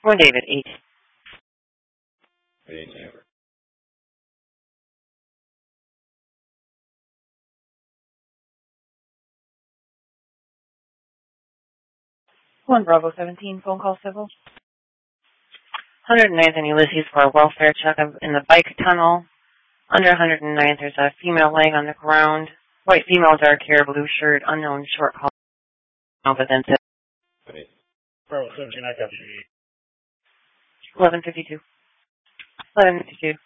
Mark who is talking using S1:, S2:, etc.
S1: One David, 8.
S2: 8.
S1: One Bravo 17, phone call civil. 109th and Ulysses for a welfare check in the bike tunnel. Under 109th, there's a female laying on the ground. White female, dark hair, blue shirt, unknown, short call. But then
S3: Bravo 17, I got you.
S1: 1152. 1152.